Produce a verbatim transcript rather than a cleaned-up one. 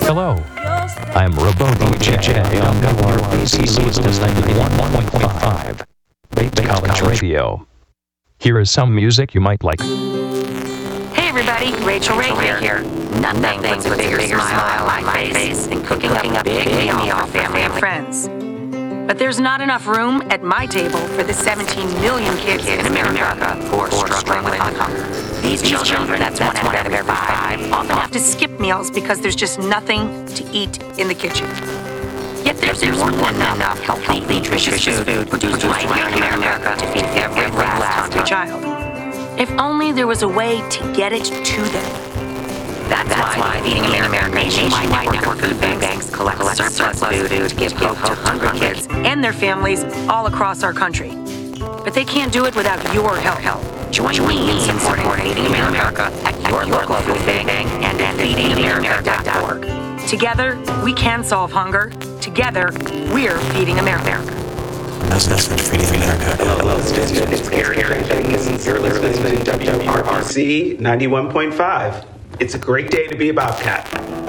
Hello, I'm Robo D J on W R B C Lewiston ninety-one point five, Bates College Radio. Here is some music you might like. Hey everybody, Rachel Ray here. here. Nothing, Nothing puts a bigger, bigger smile on my face than cooking up a big meal for family and friends. But there's not enough room at my table for the seventeen million kids in America who are struggling with hunger. These children, that's one out of every five, often have to skip meals because there's just nothing to eat in the kitchen. Yet there's more than enough healthy, nutritious food produced right here in America to feed every last hungry child. If only there was a way to get it to them. That's, That's why, why Feeding America nationwide network food banks collect surplus food to give hope to hungry kids and their families all across our country. But they can't do it without your help. Join, Join me in supporting Feeding America at your local food bank and at feeding america dot org. Together, we can solve hunger. Together, we're Feeding America. That's not Feeding America. Hello, it's Gary Jenkins. You're listening to W R B C ninety-one point five. It's a great day to be a Bobcat.